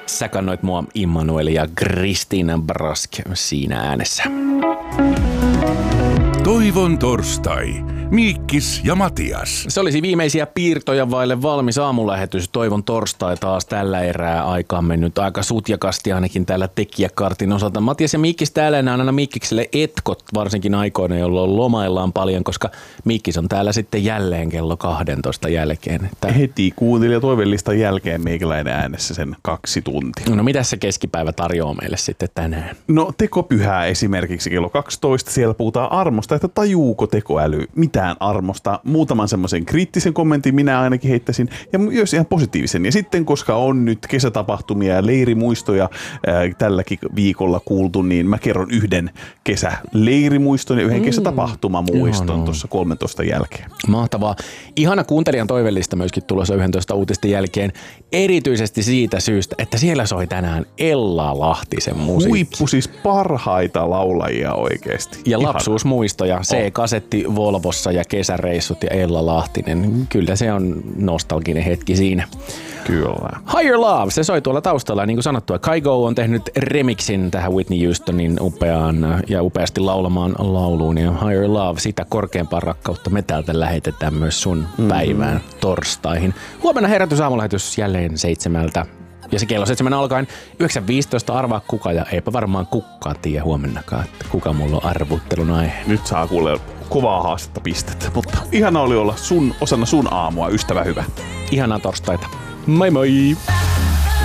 Sä kannoit mua Immanuel ja Kristina Brask siinä äänessä. Toivon torstai. Miikkis ja Matias. Se olisi viimeisiä piirtoja vaille valmis aamulähetys. Toivon torstai taas tällä erää. Aika on mennyt aika sutjakasti ainakin täällä tekijäkartin osalta. Matias ja Miikkis täällä enää aina Miikkikselle etkot, varsinkin aikoina, jolloin lomaillaan paljon, koska Miikkis on täällä sitten jälleen kello 12 jälkeen. Heti kuuntelija toivelistan jälkeen meikäläinen äänessä sen 2 tuntia. No mitä se keskipäivä tarjoaa meille sitten tänään? No tekopyhää esimerkiksi kello 12. Siellä puhutaan armosta, että tajuuko tekoäly mitään armosta. Muutaman semmoisen kriittisen kommentin minä ainakin heittäisin ja myös ihan positiivisen. Ja sitten koska on nyt kesätapahtumia ja leirimuistoja tälläkin viikolla kuultu, niin mä kerron yhden kesäleirimuiston ja yhden kesätapahtumamuiston tuossa 13 jälkeen. Mahtavaa. Ihana kuuntelijan toivellista myöskin tulossa 11 uutisten jälkeen. Erityisesti siitä syystä, että siellä soi tänään Ella Lahtisen musiikki. Huippu, siis parhaita laulajia oikeesti. Ja lapsuusmuistoja. C-kasetti Volvossa ja kesäreissut ja Ella Lahtinen. Kyllä se on nostalginen hetki siinä. Kyllä. Higher Love, se soi tuolla taustalla. Niin kuin sanottua, Kygo on tehnyt remixin tähän Whitney Houstonin upeaan ja upeasti laulamaan lauluun. Ja Higher Love, sitä korkeampaa rakkautta me täältä lähetetään myös sun päivään torstaihin. Huomenna herätysaamulähetys jälleen 7. Ja se kello 7 alkaen 9.15 arvaa kuka ja eipä varmaan kukaan tiedä huomennakaan, että kuka mulla on arvuttelun aihe. Nyt saa kuulee kovaa haastetta pistettä, mutta ihana oli olla osana sun aamua, ystävä hyvä. Ihanaa torstaita. Moi moi!